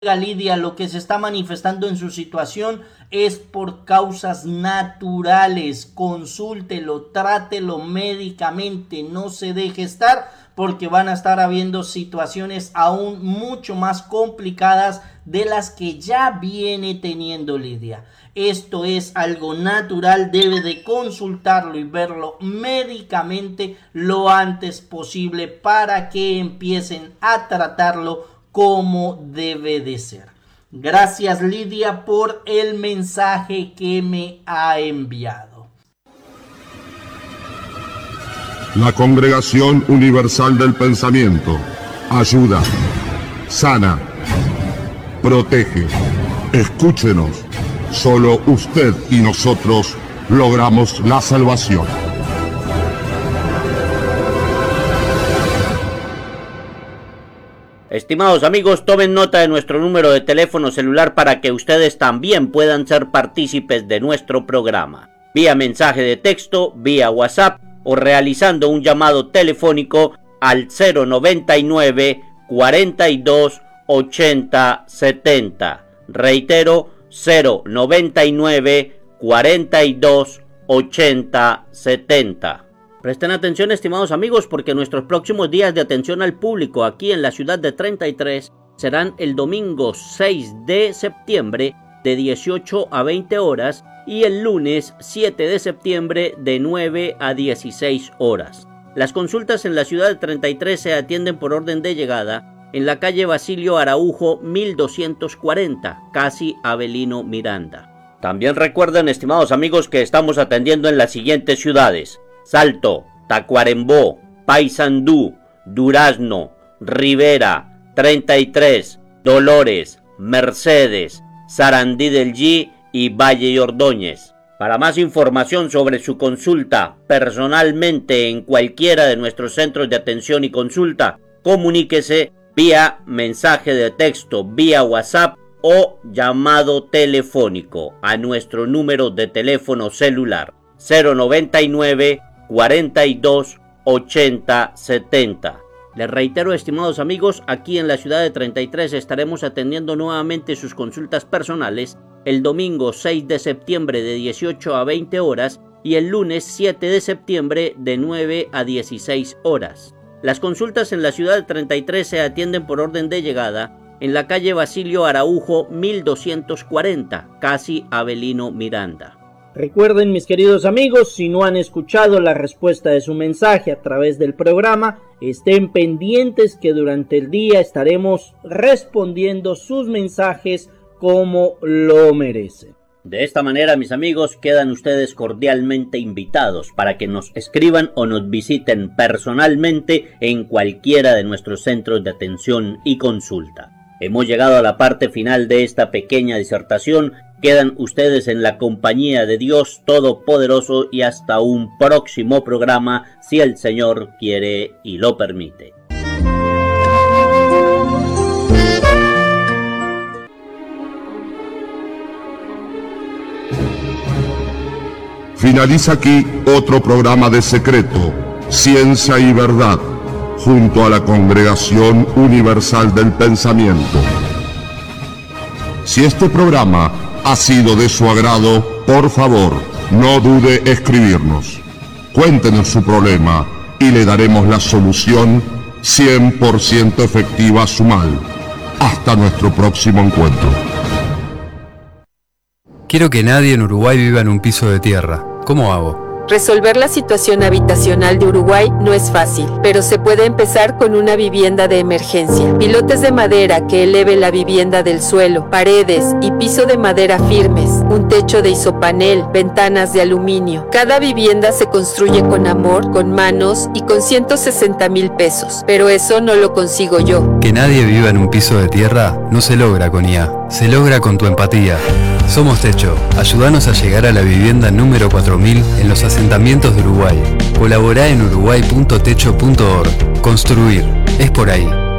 Lidia, lo que se está manifestando en su situación es por causas naturales. Consúltelo, trátelo médicamente, no se deje estar, porque van a estar habiendo situaciones aún mucho más complicadas de las que ya viene teniendo Lidia. Esto es algo natural, debe de consultarlo y verlo médicamente lo antes posible para que empiecen a tratarlo como debe de ser. Gracias, Lidia, por el mensaje que me ha enviado. La Congregación Universal del Pensamiento ayuda, sana, protege. Escúchenos. Solo usted y nosotros logramos la salvación. Estimados amigos, tomen nota de nuestro número de teléfono celular para que ustedes también puedan ser partícipes de nuestro programa. Vía mensaje de texto, vía WhatsApp o realizando un llamado telefónico al 099 42 80 70. Reitero, 099 42 80 70. Presten atención, estimados amigos, porque nuestros próximos días de atención al público aquí en la ciudad de 33 serán el domingo 6 de septiembre de 18 a 20 horas y el lunes 7 de septiembre de 9 a 16 horas. Las consultas en la ciudad de 33 se atienden por orden de llegada en la calle Basilio Araujo 1240, casi Avelino Miranda. También recuerden, estimados amigos, que estamos atendiendo en las siguientes ciudades: Salto, Tacuarembó, Paysandú, Durazno, Rivera, 33, Dolores, Mercedes, Sarandí del G y Valle y Ordóñez. Para más información sobre su consulta personalmente en cualquiera de nuestros centros de atención y consulta, comuníquese vía mensaje de texto, vía WhatsApp o llamado telefónico a nuestro número de teléfono celular 099 42 80 70. Les reitero, estimados amigos, aquí en la ciudad de 33 estaremos atendiendo nuevamente sus consultas personales el domingo 6 de septiembre de 18 a 20 horas y el lunes 7 de septiembre de 9 a 16 horas. Las consultas en la ciudad de 33 se atienden por orden de llegada en la calle Basilio Araujo 1240, casi Avelino Miranda. Recuerden, mis queridos amigos, si no han escuchado la respuesta de su mensaje a través del programa, estén pendientes que durante el día estaremos respondiendo sus mensajes como lo merecen. De esta manera, mis amigos, quedan ustedes cordialmente invitados para que nos escriban o nos visiten personalmente en cualquiera de nuestros centros de atención y consulta. Hemos llegado a la parte final de esta pequeña disertación. Quedan ustedes en la compañía de Dios Todopoderoso y hasta un próximo programa, si el Señor quiere y lo permite. Finaliza aquí otro programa de Secreto, Ciencia y Verdad, junto a la Congregación Universal del Pensamiento. Si este programa ha sido de su agrado, por favor, no dude escribirnos. Cuéntenos su problema y le daremos la solución 100% efectiva a su mal. Hasta nuestro próximo encuentro. Quiero que nadie en Uruguay viva en un piso de tierra. ¿Cómo hago? Resolver la situación habitacional de Uruguay no es fácil, pero se puede empezar con una vivienda de emergencia. Pilotes de madera que eleve la vivienda del suelo, paredes y piso de madera firmes, un techo de isopanel, ventanas de aluminio. Cada vivienda se construye con amor, con manos y con 160,000 pesos, pero eso no lo consigo yo. Que nadie viva en un piso de tierra no se logra con IA, se logra con tu empatía. Somos Techo, ayúdanos a llegar a la vivienda número 4000 en los asentamientos de Uruguay. Colaborá en uruguay.techo.org. Construir, es por ahí.